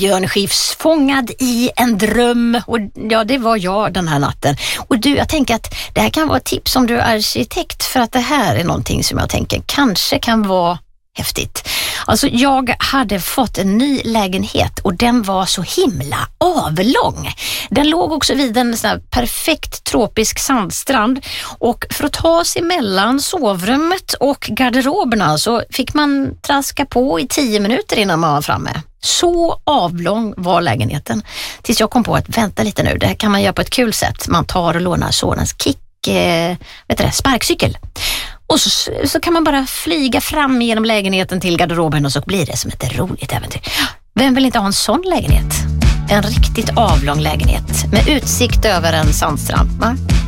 Björn Skifs, fångad i en dröm. Och ja, det var jag den här natten. Och du, jag tänker att det här kan vara ett tips om du är arkitekt, för att det här är någonting som jag tänker kanske kan vara häftigt. Alltså jag hade fått en ny lägenhet och den var så himla avlång. Den låg också vid en sån här perfekt tropisk sandstrand, och för att ta sig mellan sovrummet och garderoberna så fick man traska på i 10 minuter innan man var framme. Så avlång var lägenheten. Tills jag kom på att vänta lite nu, det här kan man göra på ett kul sätt. Man tar och lånar sonens sparkcykel. Och så kan man bara flyga fram genom lägenheten till garderoben och så blir det som ett roligt äventyr. Vem vill inte ha en sån lägenhet? En riktigt avlång lägenhet med utsikt över en sandstrand, va?